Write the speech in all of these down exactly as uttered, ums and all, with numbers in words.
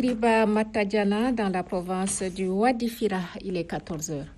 Diriba Matadjana dans la province du Wadifira. Il est quatorze heures.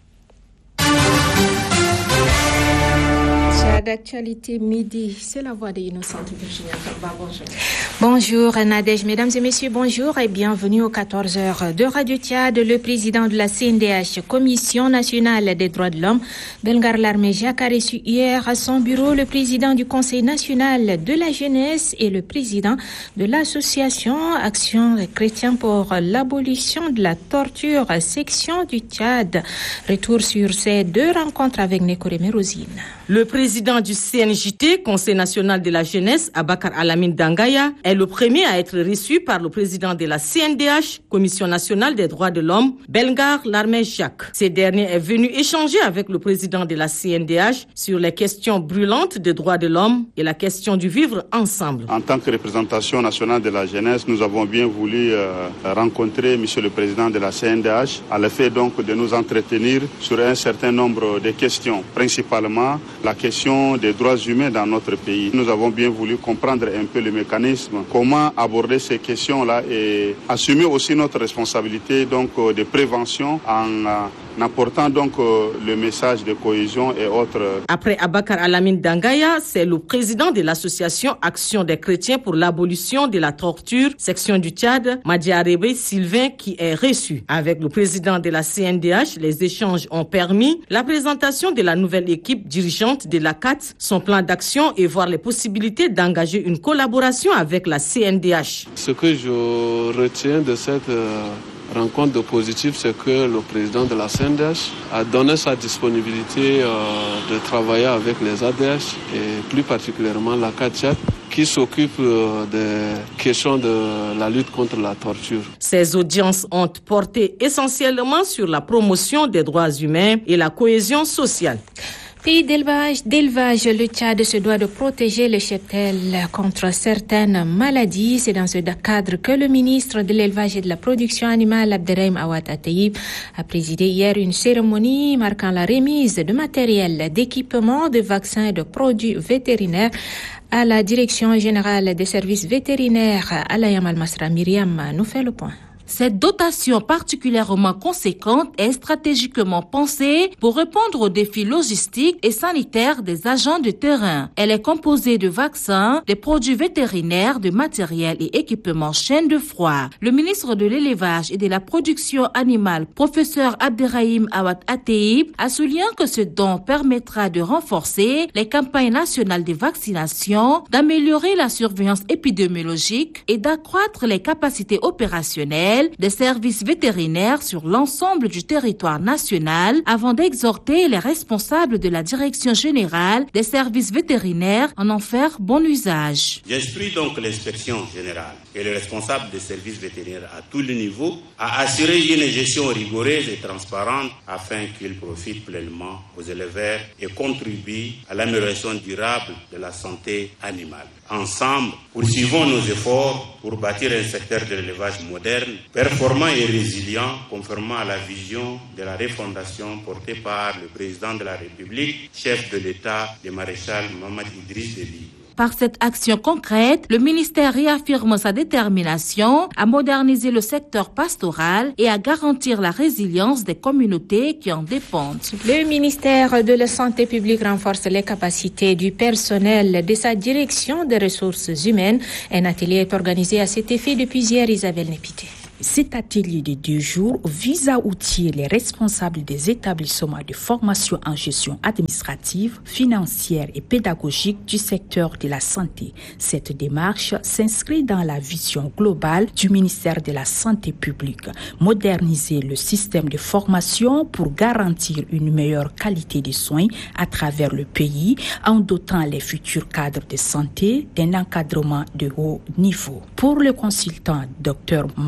D'actualité midi, c'est la voix de Innocente Virginia Kaba. Bonjour. Bonjour Nadège, mesdames et messieurs, bonjour et bienvenue aux quatorze heures de Radio Tchad. Le président de la C N D H, Commission nationale des droits de l'homme, Belgar Larmejak, a reçu hier à son bureau le président du Conseil national de la jeunesse et le président de l'association Action chrétienne pour l'abolition de la torture, section du Tchad. Retour sur ces deux rencontres avec Nekoreme Rosine. Le président du C N J T, Conseil national de la jeunesse, Abakar Alamine Dangaya, est le premier à être reçu par le président de la C N D H, Commission nationale des droits de l'homme, Belgar Larmejak. Ce dernier est venu échanger avec le président de la C N D H sur les questions brûlantes des droits de l'homme et la question du vivre ensemble. En tant que représentation nationale de la jeunesse, nous avons bien voulu euh, rencontrer monsieur le président de la C N D H à l'effet donc de nous entretenir sur un certain nombre de questions, principalement la question des droits humains dans notre pays. Nous avons bien voulu comprendre un peu le mécanisme, comment aborder ces questions-là et assumer aussi notre responsabilité donc de prévention en euh, apportant donc euh, le message de cohésion et autres. Après Abakar Alamine Dangaya, c'est le président de l'association Action des chrétiens pour l'abolition de la torture, section du Tchad, Madiarebe Sylvain, qui est reçu. Avec le président de la C N D H, les échanges ont permis la présentation de la nouvelle équipe dirigeante de la C A T, son plan d'action et voir les possibilités d'engager une collaboration avec la C N D H. Ce que je retiens de cette euh, rencontre de positif, c'est que le président de la C N D H a donné sa disponibilité euh, de travailler avec les A D H et plus particulièrement la C A T qui s'occupe euh, des questions de la lutte contre la torture. Ces audiences ont porté essentiellement sur la promotion des droits humains et la cohésion sociale. Pays d'élevage, d'élevage, le Tchad se doit de protéger le cheptel contre certaines maladies. C'est dans ce cadre que le ministre de l'élevage et de la production animale, Abderrahim Awad Atayib, a présidé hier une cérémonie marquant la remise de matériel, d'équipements, de vaccins et de produits vétérinaires à la Direction générale des services vétérinaires. Alayam Al-Masra Myriam nous fait le point. Cette dotation particulièrement conséquente est stratégiquement pensée pour répondre aux défis logistiques et sanitaires des agents de terrain. Elle est composée de vaccins, de produits vétérinaires, de matériel et équipements chaîne de froid. Le ministre de l'élevage et de la production animale, professeur Abderrahim Awad Atayib, a souligné que ce don permettra de renforcer les campagnes nationales de vaccination, d'améliorer la surveillance épidémiologique et d'accroître les capacités opérationnelles des services vétérinaires sur l'ensemble du territoire national avant d'exhorter les responsables de la Direction générale des services vétérinaires à en faire bon usage. J'instruis donc l'inspection générale et les responsables des services vétérinaires à tous les niveaux à assurer une gestion rigoureuse et transparente afin qu'ils profitent pleinement aux éleveurs et contribuent à l'amélioration durable de la santé animale. Ensemble, poursuivons nos efforts pour bâtir un secteur de l'élevage moderne, performant et résilient, conformément à la vision de la refondation portée par le président de la République, chef de l'État, le maréchal Mohamed Idriss Déby. Par cette action concrète, le ministère réaffirme sa détermination à moderniser le secteur pastoral et à garantir la résilience des communautés qui en dépendent. Le ministère de la Santé publique renforce les capacités du personnel de sa direction des ressources humaines. Un atelier est organisé à cet effet depuis hier, Isabelle Népité. Cet atelier de deux jours vise à outiller les responsables des établissements de formation en gestion administrative, financière et pédagogique du secteur de la santé. Cette démarche s'inscrit dans la vision globale du ministère de la Santé publique, moderniser le système de formation pour garantir une meilleure qualité de soins à travers le pays en dotant les futurs cadres de santé d'un encadrement de haut niveau. Pour le consultant Dr Marouf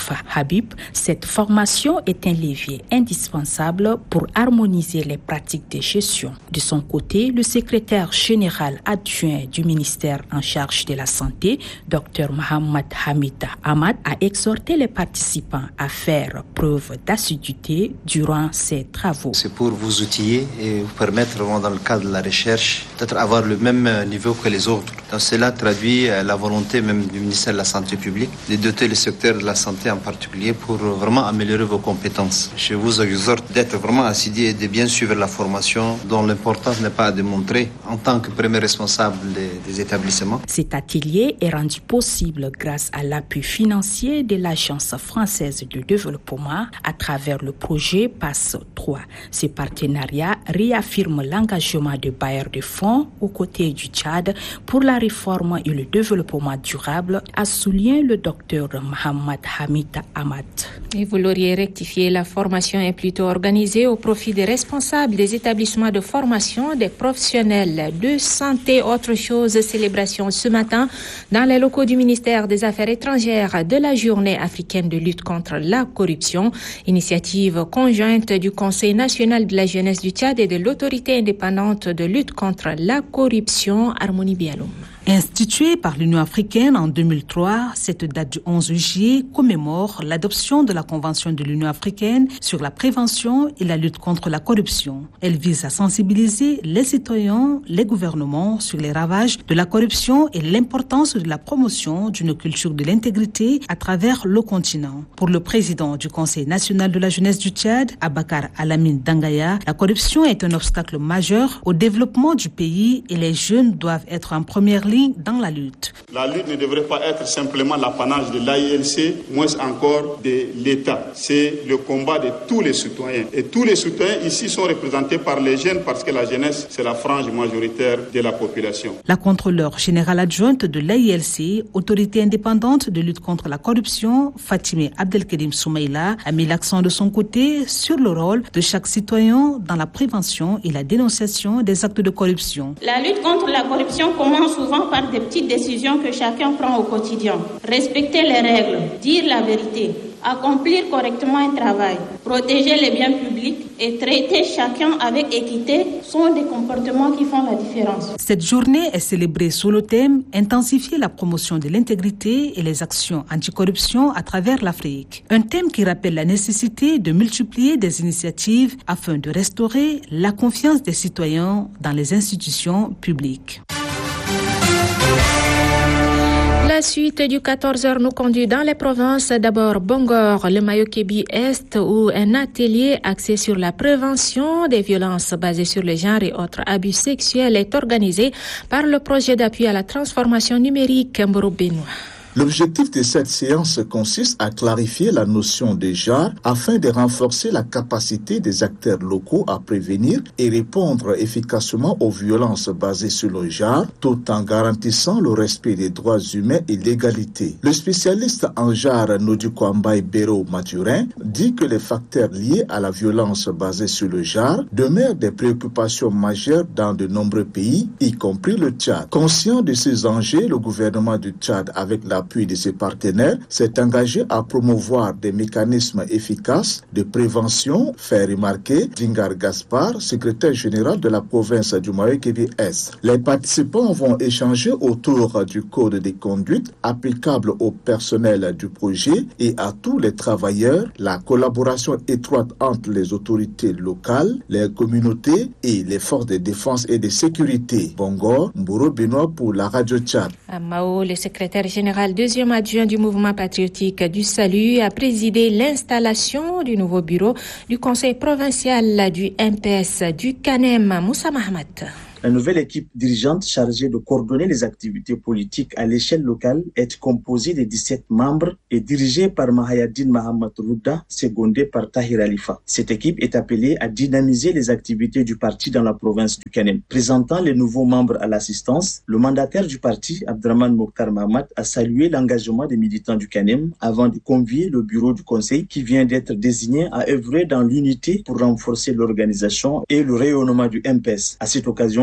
Khalifa Habib, cette formation est un levier indispensable pour harmoniser les pratiques de gestion. De son côté, le secrétaire général adjoint du ministère en charge de la Santé, Dr Mohamed Hamida Ahmad, a exhorté les participants à faire preuve d'assiduité durant ces travaux. C'est pour vous outiller et vous permettre vraiment dans le cadre de la recherche peut-être avoir le même niveau que les autres. Donc cela traduit la volonté même du ministère de la Santé publique de doter le secteur de la santé en particulier pour vraiment améliorer vos compétences. Je vous exhorte d'être vraiment assidu et de bien suivre la formation dont l'importance n'est pas à démontrer en tant que premier responsable des, des établissements. Cet atelier est rendu possible grâce à l'appui financier de l'Agence française de développement à travers le projet PASS trois. Ce partenariat réaffirme l'engagement de bailleurs de fonds aux côtés du Tchad pour la réforme et le développement durable, a souligné le docteur Mohamed Hamida Ahmad. Et vous l'auriez rectifié, la formation est plutôt organisée au profit des responsables des établissements de formation, des professionnels de santé. Autre chose, célébration ce matin dans les locaux du ministère des Affaires étrangères de la Journée africaine de lutte contre la corruption, initiative conjointe du Conseil national de la jeunesse du Tchad et de l'autorité indépendante de lutte contre la corruption, Harmonie Bialoum. Instituée par l'Union africaine en deux mille trois, cette date du onze juillet commémore l'adoption de la Convention de l'Union africaine sur la prévention et la lutte contre la corruption. Elle vise à sensibiliser les citoyens, les gouvernements sur les ravages de la corruption et l'importance de la promotion d'une culture de l'intégrité à travers le continent. Pour le président du Conseil national de la jeunesse du Tchad, Abakar Alamine Dangaya, la corruption est un obstacle majeur au développement du pays et les jeunes doivent être en première ligne dans la lutte. La lutte ne devrait pas être simplement l'apanage de l'A I L C, moins encore de l'État. C'est le combat de tous les citoyens. Et tous les citoyens ici sont représentés par les jeunes parce que la jeunesse, c'est la frange majoritaire de la population. La contrôleure générale adjointe de l'A I L C, autorité indépendante de lutte contre la corruption, Fatimé Abdelkerim Soumaïla, a mis l'accent de son côté sur le rôle de chaque citoyen dans la prévention et la dénonciation des actes de corruption. La lutte contre la corruption commence souvent par des petites décisions que chacun prend au quotidien. Respecter les règles, dire la vérité, accomplir correctement un travail, protéger les biens publics et traiter chacun avec équité sont des comportements qui font la différence. Cette journée est célébrée sous le thème « Intensifier la promotion de l'intégrité et les actions anticorruption à travers l'Afrique ». Un thème qui rappelle la nécessité de multiplier des initiatives afin de restaurer la confiance des citoyens dans les institutions publiques. La suite du quatorze heures nous conduit dans les provinces. D'abord, Bongor, le Mayo-Kébi Est, où un atelier axé sur la prévention des violences basées sur le genre et autres abus sexuels est organisé par le projet d'appui à la transformation numérique Mboro Benoît. L'objectif de cette séance consiste à clarifier la notion de genre afin de renforcer la capacité des acteurs locaux à prévenir et répondre efficacement aux violences basées sur le genre, tout en garantissant le respect des droits humains et l'égalité. Le spécialiste en genre Nodou Kwambaye Bero Maturin dit que les facteurs liés à la violence basée sur le genre demeurent des préoccupations majeures dans de nombreux pays, y compris le Tchad. Conscient de ces enjeux, le gouvernement du Tchad, avec la l'appui de ses partenaires, s'est engagé à promouvoir des mécanismes efficaces de prévention, fait remarquer Djingar Gaspar, secrétaire général de la province du Mayo-Kébi-Est. Les participants vont échanger autour du code des conduites applicable au personnel du projet et à tous les travailleurs, la collaboration étroite entre les autorités locales, les communautés et les forces de défense et de sécurité. Bongo, Mboro Benoît pour la Radio Tchad. À Mao, le secrétaire général deuxième adjoint du mouvement patriotique du Salut a présidé l'installation du nouveau bureau du conseil provincial du M P S du Canem, Moussa Mahamat. La nouvelle équipe dirigeante chargée de coordonner les activités politiques à l'échelle locale est composée de dix-sept membres et dirigée par Mahayadine Mahamat Rouda, secondé par Tahir Alifa. Cette équipe est appelée à dynamiser les activités du parti dans la province du Canem. Présentant les nouveaux membres à l'assistance, le mandataire du parti, Abdraman Mokhtar Mahamat, a salué l'engagement des militants du Canem avant de convier le bureau du conseil qui vient d'être désigné à œuvrer dans l'unité pour renforcer l'organisation et le rayonnement du M P S. À cette occasion,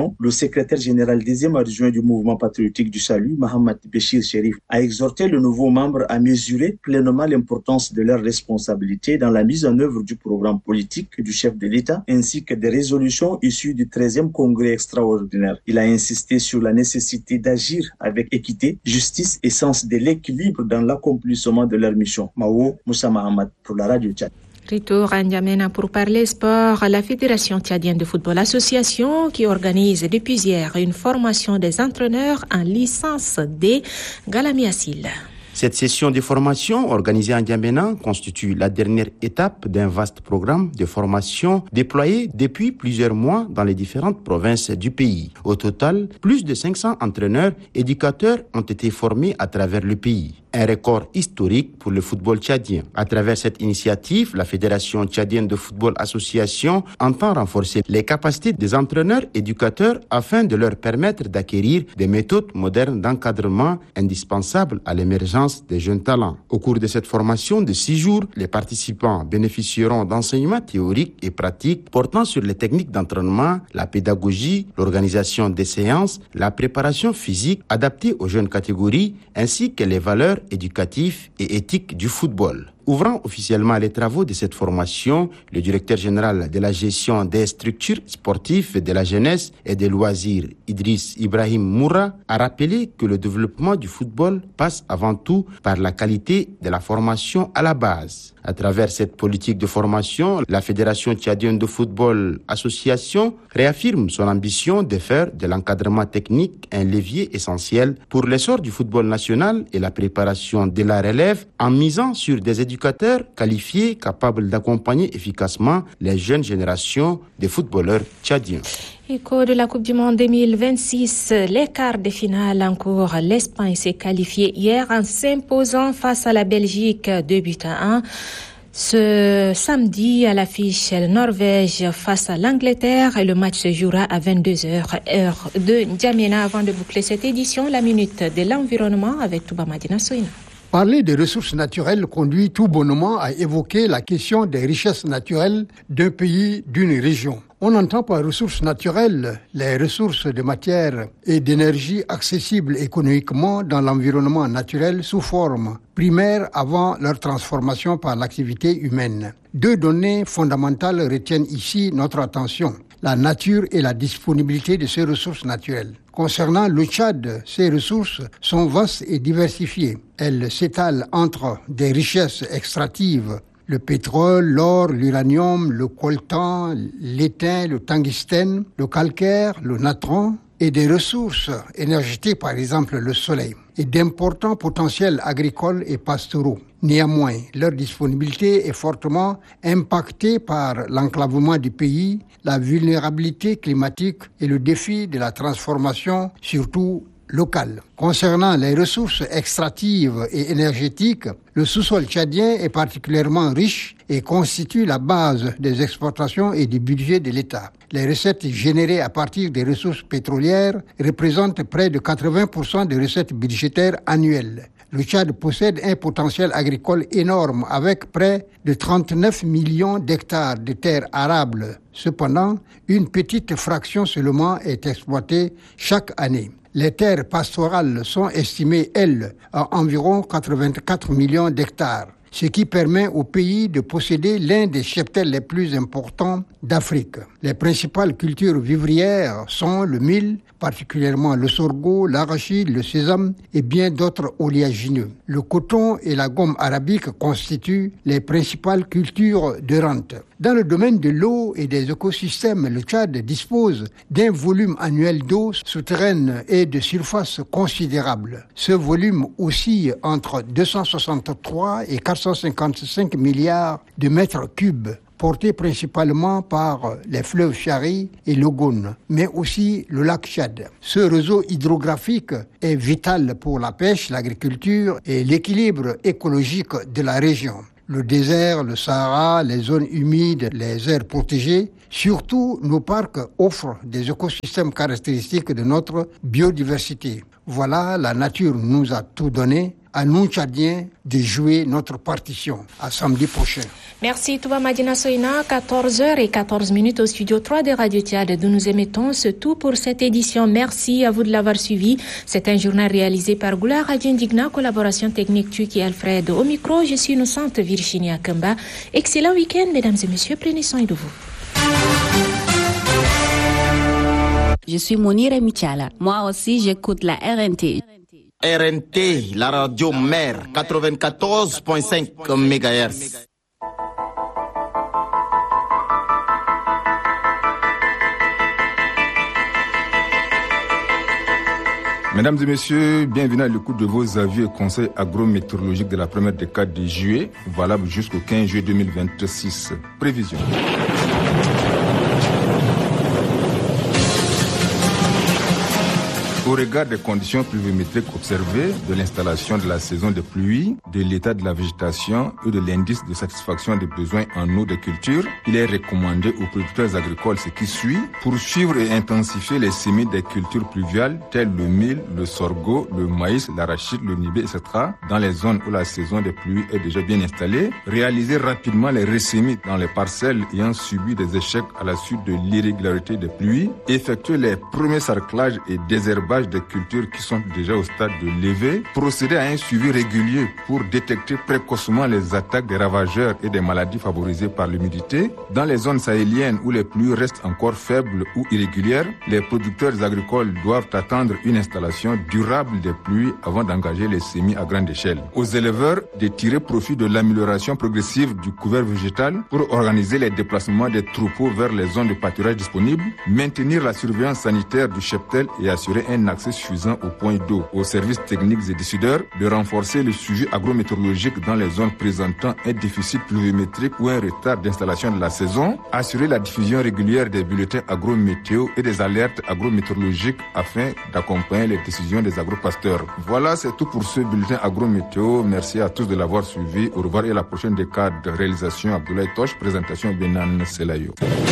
réunion, le secrétaire général deuxième adjoint du mouvement patriotique du salut, Mohamed Béchir Chérif, a exhorté le nouveau membre à mesurer pleinement l'importance de leurs responsabilités dans la mise en œuvre du programme politique du chef de l'État ainsi que des résolutions issues du treizième congrès extraordinaire. Il a insisté sur la nécessité d'agir avec équité, justice et sens de l'équilibre dans l'accomplissement de leur mission. Mao Moussa Mahamad pour la Radio Tchad. Retour à N'Djamena pour parler sport. La Fédération tchadienne de football association qui organise depuis hier une formation des entraîneurs en licence D. Galami Assil. Cette session de formation organisée en N'Djamena constitue la dernière étape d'un vaste programme de formation déployé depuis plusieurs mois dans les différentes provinces du pays. Au total, plus de cinq cents entraîneurs éducateurs ont été formés à travers le pays. Un record historique pour le football tchadien. À travers cette initiative, la Fédération tchadienne de football association entend renforcer les capacités des entraîneurs éducateurs afin de leur permettre d'acquérir des méthodes modernes d'encadrement indispensables à l'émergence des jeunes talents. Au cours de cette formation de six jours, les participants bénéficieront d'enseignements théoriques et pratiques portant sur les techniques d'entraînement, la pédagogie, l'organisation des séances, la préparation physique adaptée aux jeunes catégories, ainsi que les valeurs éducatives et éthiques du football. Ouvrant officiellement les travaux de cette formation, le directeur général de la gestion des structures sportives de la jeunesse et des loisirs, Idriss Ibrahim Moura, a rappelé que le développement du football passe avant tout par la qualité de la formation à la base. À travers cette politique de formation, la Fédération tchadienne de football association réaffirme son ambition de faire de l'encadrement technique un levier essentiel pour l'essor du football national et la préparation de la relève en misant sur des éducateurs qualifiés capables d'accompagner efficacement les jeunes générations de footballeurs tchadiens. Écho de la Coupe du Monde deux mille vingt-six, les quarts de finale en cours. L'Espagne s'est qualifiée hier en s'imposant face à la Belgique deux buts à un. Ce samedi, à l'affiche, la Norvège face à l'Angleterre et le match se jouera à vingt-deux heures, heure de N'Djamena. Avant de boucler cette édition, la minute de l'environnement avec Touba Madina Soina. Parler des ressources naturelles conduit tout bonnement à évoquer la question des richesses naturelles d'un pays, d'une région. On entend par ressources naturelles les ressources de matière et d'énergie accessibles économiquement dans l'environnement naturel sous forme primaire avant leur transformation par l'activité humaine. Deux données fondamentales retiennent ici notre attention: la nature et la disponibilité de ces ressources naturelles. Concernant le Tchad, ces ressources sont vastes et diversifiées. Elles s'étalent entre des richesses extractives, le pétrole, l'or, l'uranium, le coltan, l'étain, le tungstène, le calcaire, le natron, et des ressources énergétiques, par exemple le soleil, et d'importants potentiels agricoles et pastoraux. Néanmoins, leur disponibilité est fortement impactée par l'enclavement du pays, la vulnérabilité climatique et le défi de la transformation, surtout locale. Concernant les ressources extractives et énergétiques, le sous-sol tchadien est particulièrement riche et constitue la base des exportations et du budget de l'État. Les recettes générées à partir des ressources pétrolières représentent près de quatre-vingts pour cent des recettes budgétaires annuelles. Le Tchad possède un potentiel agricole énorme avec près de trente-neuf millions d'hectares de terres arables. Cependant, une petite fraction seulement est exploitée chaque année. Les terres pastorales sont estimées, elles, à environ quatre-vingt-quatre millions d'hectares, ce qui permet au pays de posséder l'un des cheptels les plus importants d'Afrique. Les principales cultures vivrières sont le mil, particulièrement le sorgho, l'arachide, le sésame et bien d'autres oléagineux. Le coton et la gomme arabique constituent les principales cultures de rente. Dans le domaine de l'eau et des écosystèmes, le Tchad dispose d'un volume annuel d'eau souterraine et de surface considérable. Ce volume oscille entre deux cent soixante-trois et quatre cent cinquante-cinq milliards de mètres cubes, porté principalement par les fleuves Chari et l'Ogoun, mais aussi le lac Tchad. Ce réseau hydrographique est vital pour la pêche, l'agriculture et l'équilibre écologique de la région. Le désert, le Sahara, les zones humides, les aires protégées, surtout nos parcs offrent des écosystèmes caractéristiques de notre biodiversité. Voilà, la nature nous a tout donné. à nous Tchadiens de jouer notre partition. À samedi prochain. Merci Touba Madina Soina, quatorze heures quatorze minutes au studio trois de Radio Tchad d'où nous émettons. C'est tout pour cette édition. Merci à vous de l'avoir suivi. C'est un journal réalisé par Goula Radio Indigna, collaboration technique Tuki Alfred. Au micro, je suis innocente Virginie Akamba. Excellent week-end, mesdames et messieurs. Prenez soin de vous. Je suis Monire Michala. Moi aussi, j'écoute la R N T. R N T, la radio mère, quatre-vingt-quatorze virgule cinq mégahertz. Mesdames et messieurs, bienvenue à l'écoute de vos avis et conseils agrométéorologiques de la première décade de juillet, valable jusqu'au quinze juillet deux mille vingt-six. Prévision. Au regard des conditions pluviométriques observées, de l'installation de la saison des pluies, de l'état de la végétation et de l'indice de satisfaction des besoins en eau des cultures, il est recommandé aux producteurs agricoles ce qui suit: poursuivre et intensifier les semis des cultures pluviales telles le mil, le sorgho, le maïs, l'arachide, le nibé, et cetera dans les zones où la saison des pluies est déjà bien installée, réaliser rapidement les ressemis dans les parcelles ayant subi des échecs à la suite de l'irrégularité des pluies, effectuer les premiers sarclages et désherbages des cultures qui sont déjà au stade de levée, procéder à un suivi régulier pour détecter précocement les attaques des ravageurs et des maladies favorisées par l'humidité. Dans les zones sahéliennes où les pluies restent encore faibles ou irrégulières, les producteurs agricoles doivent attendre une installation durable des pluies avant d'engager les semis à grande échelle. Aux éleveurs de tirer profit de l'amélioration progressive du couvert végétal pour organiser les déplacements des troupeaux vers les zones de pâturage disponibles, maintenir la surveillance sanitaire du cheptel et assurer un accès suffisant aux points d'eau. Aux services techniques et décideurs de renforcer le suivi agrométéorologique dans les zones présentant un déficit pluviométrique ou un retard d'installation de la saison, assurer la diffusion régulière des bulletins agrométéo et des alertes agrométéorologiques afin d'accompagner les décisions des agropasteurs. Voilà, c'est tout pour ce bulletin agrométéo. Merci à tous de l'avoir suivi. Au revoir et à la prochaine décade. Réalisation Abdoulaye Toche, présentation Benan Selayo.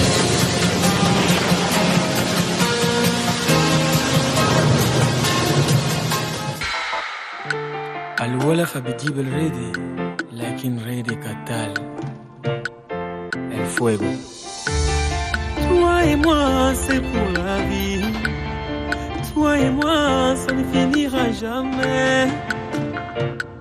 الولف بتجيب الريدي لكن ريدي قتال el fuego. Toi et moi c'est pour la vie, toi et moi ça ne finira jamais.